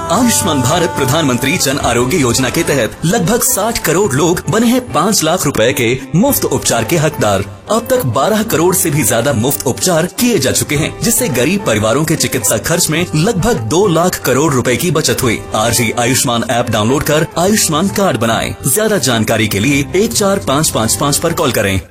आयुष्मान भारत प्रधानमंत्री जन आरोग्य योजना के तहत लगभग 60 करोड़ लोग बने हैं 5 लाख रुपए के मुफ्त उपचार के हकदार। अब तक 12 करोड़ से भी ज्यादा मुफ्त उपचार किए जा चुके हैं, जिससे गरीब परिवारों के चिकित्सा खर्च में लगभग 2 लाख करोड़ रुपए की बचत हुई। आज ही आयुष्मान ऐप डाउनलोड कर आयुष्मान कार्ड बनाएं। ज्यादा जानकारी के लिए 14555 पर कॉल करें।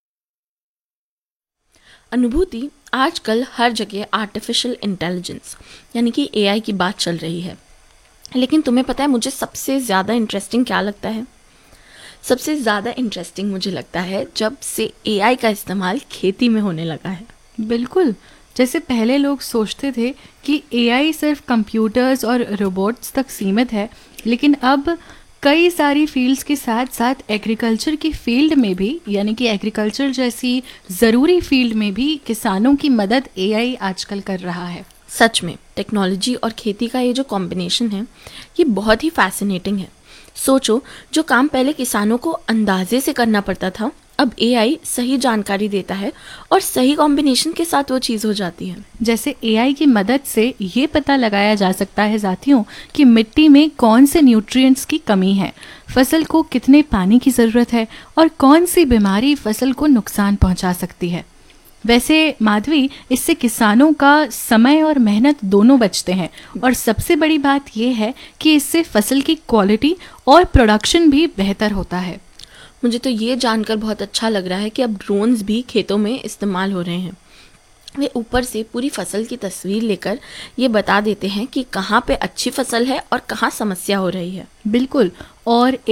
अनुभूति, आजकल हर जगह आर्टिफिशियल इंटेलिजेंस यानी कि एआई की बात चल रही है, लेकिन तुम्हें पता है मुझे सबसे ज़्यादा इंटरेस्टिंग क्या लगता है? सबसे ज़्यादा इंटरेस्टिंग मुझे लगता है जब से एआई का इस्तेमाल खेती में होने लगा है। बिल्कुल, जैसे पहले लोग सोचते थे कि एआई सिर्फ कंप्यूटर्स और रोबोट्स तक सीमित है, लेकिन अब कई सारी फील्ड्स के साथ साथ एग्रीकल्चर की फील्ड में भी, यानी कि एग्रीकल्चर जैसी ज़रूरी फील्ड में भी किसानों की मदद एआई आजकल कर रहा है। सच में टेक्नोलॉजी और खेती का ये जो कॉम्बिनेशन है ये बहुत ही फैसिनेटिंग है। सोचो, जो काम पहले किसानों को अंदाजे से करना पड़ता था, अब एआई सही जानकारी देता है और सही कॉम्बिनेशन के साथ वो चीज़ हो जाती है। जैसे एआई की मदद से ये पता लगाया जा सकता है साथियों कि मिट्टी में कौन से न्यूट्रिएंट्स की कमी है, फसल को कितने पानी की ज़रूरत है और कौन सी बीमारी फसल को नुकसान पहुंचा सकती है। वैसे माधवी, इससे किसानों का समय और मेहनत दोनों बचते हैं और सबसे बड़ी बात यह है कि इससे फसल की क्वालिटी और प्रोडक्शन भी बेहतर होता है। मुझे तो ये जानकर बहुत अच्छा लग रहा है कि अब ड्रोन्स भी खेतों में इस्तेमाल हो रहे हैं। वे ऊपर से पूरी फसल की तस्वीर लेकर ये बता देते हैं कि कहाँ पे अच्छी फसल है और कहाँ समस्या हो रही है। बिल्कुल, और